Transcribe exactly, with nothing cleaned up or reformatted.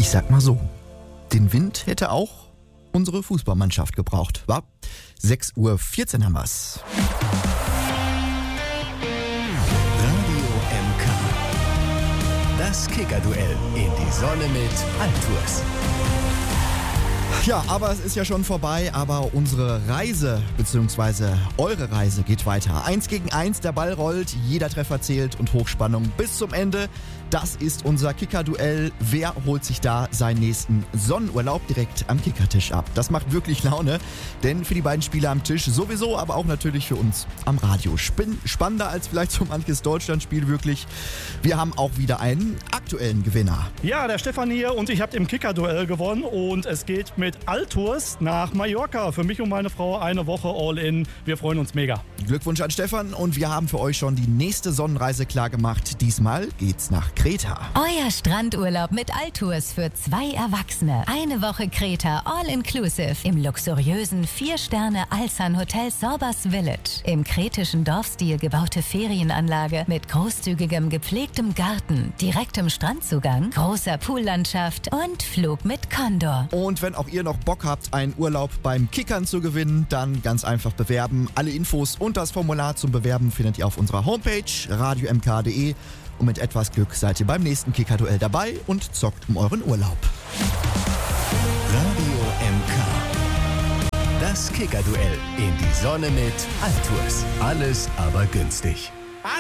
Ich sag mal so, den Wind hätte auch unsere Fußballmannschaft gebraucht. War sechs Uhr vierzehn haben wir's. Radio M K. Das Kicker-Duell in die Sonne mit Altours. Ja, aber es ist ja schon vorbei, aber unsere Reise, beziehungsweise eure Reise geht weiter. Eins gegen eins, der Ball rollt, jeder Treffer zählt und Hochspannung bis zum Ende. Das ist unser Kicker-Duell. Wer holt sich da seinen nächsten Sonnenurlaub direkt am Kickertisch ab? Das macht wirklich Laune, denn für die beiden Spieler am Tisch sowieso, aber auch natürlich für uns am Radio. Spin- spannender als vielleicht so manches Deutschlandspiel wirklich. Wir haben auch wieder einen aktuellen Gewinner. Ja, der Stefan hier und ich habe im Kicker-Duell gewonnen und es geht mit Altours nach Mallorca. Für mich und meine Frau eine Woche All-In. Wir freuen uns mega. Glückwunsch an Stefan und wir haben für euch schon die nächste Sonnenreise klar gemacht. Diesmal geht's nach Kreta. Euer Strandurlaub mit Altours für zwei Erwachsene. Eine Woche Kreta All-Inclusive im luxuriösen vier Sterne Alsan Hotel Sorbas Village. Im kretischen Dorfstil gebaute Ferienanlage mit großzügigem gepflegtem Garten, direktem Strandzugang, großer Poollandschaft und Flug mit Condor. Und wenn auch ihr noch Bock habt, einen Urlaub beim Kickern zu gewinnen, dann ganz einfach bewerben. Alle Infos und das Formular zum Bewerben findet ihr auf unserer Homepage radio m k punkt d e. Und mit etwas Glück seid ihr beim nächsten Kicker-Duell dabei und zockt um euren Urlaub. Radio M K. Das Kicker-Duell in die Sonne mit Altours. Alles aber günstig.